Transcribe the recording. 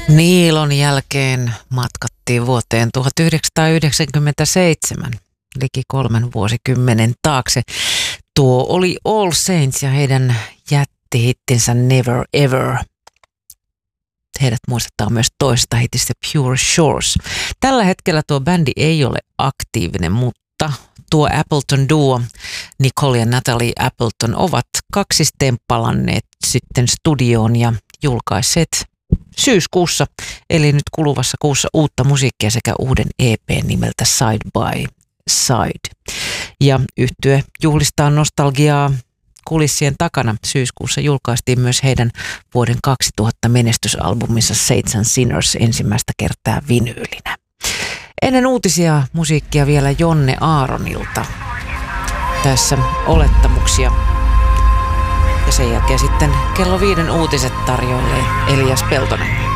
Niilon jälkeen matkattiin vuoteen 1997, liki 3 vuosikymmenen taakse. Tuo oli All Saints ja heidän jättihittinsä Never Ever. Heidät muistetaan myös toista hitistä Pure Shores. Tällä hetkellä tuo bändi ei ole aktiivinen, mutta tuo Appleton duo, Nicole ja Natalie Appleton, ovat kaksistempalanneet sitten studioon ja julkaisseet syyskuussa, eli nyt kuluvassa kuussa, uutta musiikkia sekä uuden EP nimeltä Side by Side. Ja yhtye juhlistaa nostalgiaa kulissien takana. Syyskuussa julkaistiin myös heidän vuoden 2000 menestysalbuminsa Saints and Sinners ensimmäistä kertaa vinyylinä. Ennen uutisia musiikkia vielä Jonne Aaronilta. Tässä olettamuksia. Ja sen jälkeen sitten kello 5 uutiset tarjoilee Elias Peltonen.